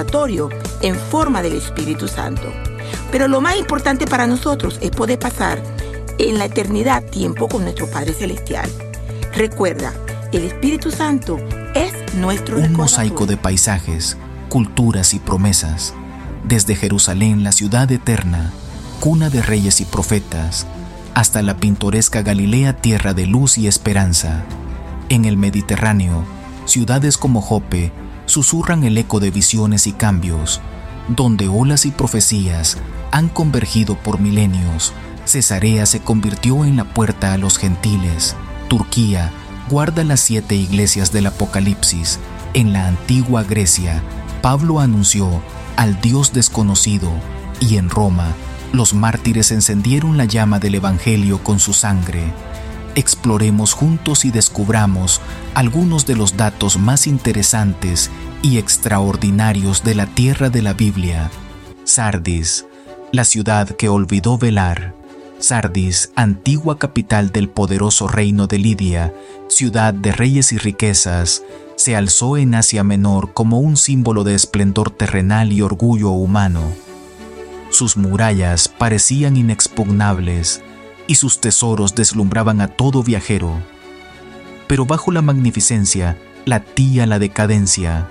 recordatorio en forma del Espíritu Santo. Pero lo más importante para nosotros es poder pasar en la eternidad tiempo con nuestro Padre Celestial. Recuerda, el Espíritu Santo es nuestro recordatorio. Un mosaico de paisajes, culturas y promesas. Desde Jerusalén, la ciudad eterna, cuna de reyes y profetas, hasta la pintoresca Galilea, tierra de luz y esperanza. En el Mediterráneo, ciudades como Jope susurran el eco de visiones y cambios, donde olas y profecías han convergido por milenios. Cesarea se convirtió en la puerta a los gentiles. Turquía guarda las 7 iglesias del Apocalipsis. En la antigua Grecia, Pablo anunció al Dios desconocido, y en Roma, los mártires encendieron la llama del Evangelio con su sangre. Exploremos juntos y descubramos algunos de los datos más interesantes y extraordinarios de la tierra de la Biblia. Sardis, la ciudad que olvidó velar. Sardis, antigua capital del poderoso reino de Lidia, ciudad de reyes y riquezas, se alzó en Asia Menor como un símbolo de esplendor terrenal y orgullo humano. Sus murallas parecían inexpugnables y sus tesoros deslumbraban a todo viajero. Pero bajo la magnificencia latía la decadencia.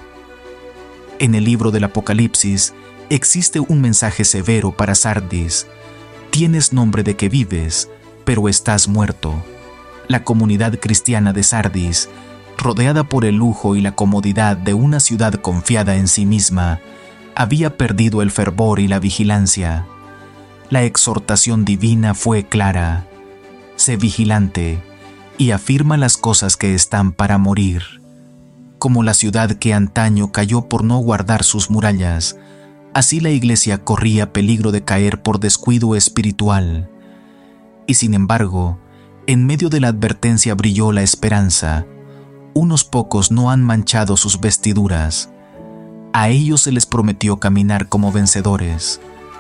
En el libro del Apocalipsis existe un mensaje severo para Sardis. Tienes nombre de que vives, pero estás muerto. La comunidad cristiana de Sardis, rodeada por el lujo y la comodidad de una ciudad confiada en sí misma, había perdido el fervor y la vigilancia. La exhortación divina fue clara: sé vigilante y afirma las cosas que están para morir. Como la ciudad que antaño cayó por no guardar sus murallas, así la iglesia corría peligro de caer por descuido espiritual. Y sin embargo, en medio de la advertencia brilló la esperanza. Unos pocos no han manchado sus vestiduras. A ellos se les prometió caminar como vencedores.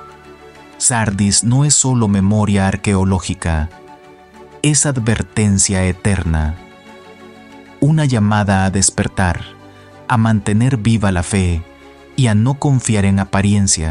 Sardis no es solo memoria arqueológica, es advertencia eterna. Una llamada a despertar, a mantener viva la fe y a no confiar en apariencias.